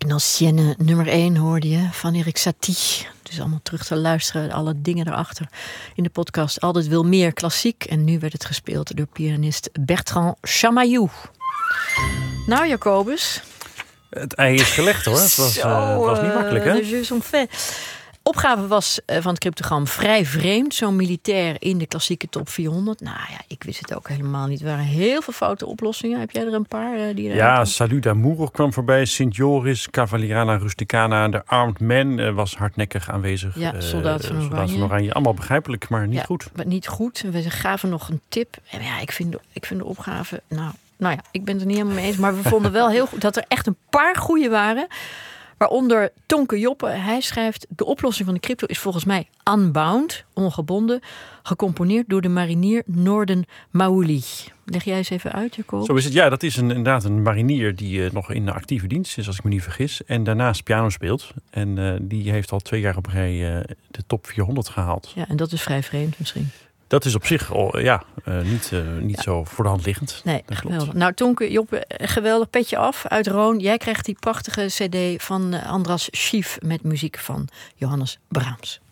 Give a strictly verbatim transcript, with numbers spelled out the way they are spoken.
Een ancienne nummer één hoorde je van Erik Satie. Dus allemaal terug te luisteren, alle dingen erachter in de podcast. Altijd wil meer klassiek. En nu werd het gespeeld door pianist Bertrand Chamayou. Nou, Jacobus. Het ei is gelegd hoor. Het was, Zo, uh, het was niet makkelijk hè? De jeux sont faits. Opgave was uh, van het cryptogram vrij vreemd. Zo'n militair in de klassieke top vierhonderd. Nou ja, ik wist het ook helemaal niet. Er waren heel veel foute oplossingen. Heb jij er een paar? Uh, die ja, Salut d'Amour kwam voorbij. Sint Joris, Cavaliana Rusticana. De Armed Man uh, was hardnekkig aanwezig. Ja, Soldaat van uh, Oranje. Soldaat van Oranje. Allemaal begrijpelijk, maar niet ja, goed. Maar niet goed. We gaven nog een tip. En ja, ik vind, ik vind de opgave... Nou, nou ja, ik ben het er niet helemaal mee eens. Maar we vonden wel heel goed dat er echt een paar goede waren. Waaronder Tonke Joppe. Hij schrijft: de oplossing van de crypto is volgens mij unbound, ongebonden, gecomponeerd door de marinier Norden Maouli. Leg jij eens even uit, Jacob? Zo is het. Ja, dat is een, inderdaad een marinier die uh, nog in de actieve dienst is, als ik me niet vergis. En daarnaast piano speelt. En uh, die heeft al twee jaar op rij uh, de top vierhonderd gehaald. Ja, en dat is vrij vreemd misschien. Dat is op zich oh, ja, uh, niet, uh, niet ja. zo voor de hand liggend. Nee, dat geweldig. Klopt. Nou, Tonke Joppe, geweldig. Petje af uit Roon. Jij krijgt die prachtige cd van Andras Schief met muziek van Johannes Brahms.